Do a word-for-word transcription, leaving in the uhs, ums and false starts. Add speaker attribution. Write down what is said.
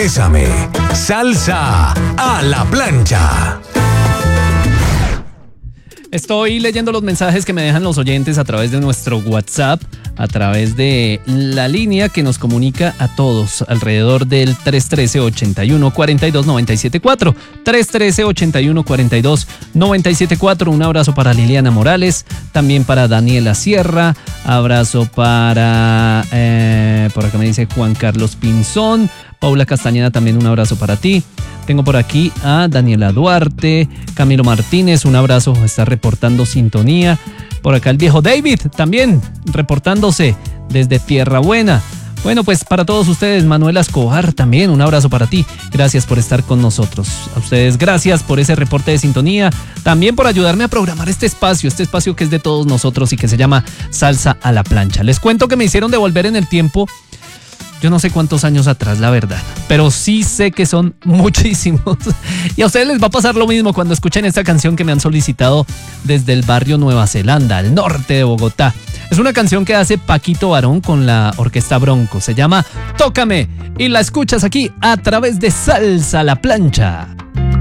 Speaker 1: Bésame, salsa a la plancha.
Speaker 2: Estoy leyendo los mensajes que me dejan los oyentes a través de nuestro WhatsApp, a través de la línea que nos comunica a todos alrededor del tres uno tres, ocho uno, cuatro dos, nueve siete cuatro. tres uno tres, ocho uno, cuatro dos, nueve siete cuatro. Un abrazo para Liliana Morales, también para Daniela Sierra, abrazo para, eh, por acá me dice Juan Carlos Pinzón, Paula Castañeda, también un abrazo para ti. Tengo por aquí a Daniela Duarte, Camilo Martínez, un abrazo, está reportando sintonía. Por acá el viejo David, también reportándose desde Tierra Buena. Bueno, pues para todos ustedes, Manuela Escobar, también un abrazo para ti. Gracias por estar con nosotros. A ustedes, gracias por ese reporte de sintonía. También por ayudarme a programar este espacio, este espacio que es de todos nosotros y que se llama Salsa a la Plancha. Les cuento que me hicieron devolver en el tiempo. Yo no sé cuántos años atrás, la verdad, pero sí sé que son muchísimos. Y a ustedes les va a pasar lo mismo cuando escuchen esta canción que me han solicitado desde el barrio Nueva Zelanda, al norte de Bogotá. Es una canción que hace Paquito Barón con la Orquesta Bronco. Se llama Tócame y la escuchas aquí a través de Salsa a la Plancha.